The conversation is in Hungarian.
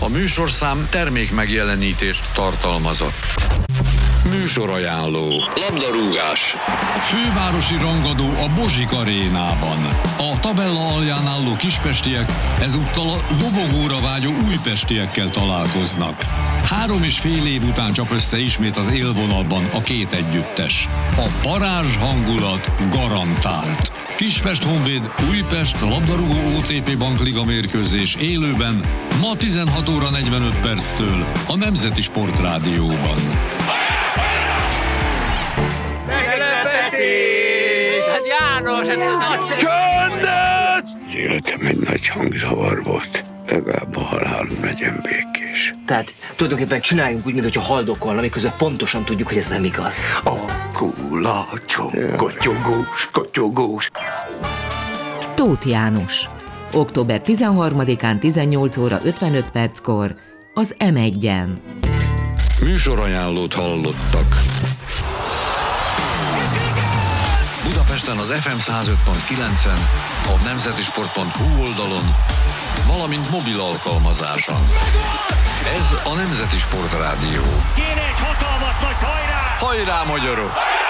A műsorszám termék megjelenítést tartalmazott. Műsorajánló. Labdarúgás. Fővárosi rangadó a Bozsik arénában. A tabella alján álló kispestiek ezúttal a dobogóra vágyó újpestiekkel találkoznak. 3,5 év után csap össze ismét az élvonalban a két együttes. A parázs hangulat garantált. Kispest Honvéd Újpest labdarúgó OTP Bankliga mérkőzés élőben ma 16 óra 45 perctől a Nemzeti Sportrádióban. Meglepetés! Hát János, Az életem egy nagy hangzavar volt. Legalább a halálom legyen békés. Tehát tulajdonképpen csináljunk úgy, mintha haldokolna, miközben pontosan tudjuk, hogy ez nem igaz. A kulacsom, kotyogós. Tóth János. Október 13-án 18 óra 55 perckor az M1-en. Műsorajánlót hallottak. Budapesten az FM 105.9-en, a nemzetisport.hu oldalon, valamint mobil alkalmazáson. Ez a Nemzeti Sportrádió. Kéne egy hatalmas nagy hajrá! Hajrá, magyarok!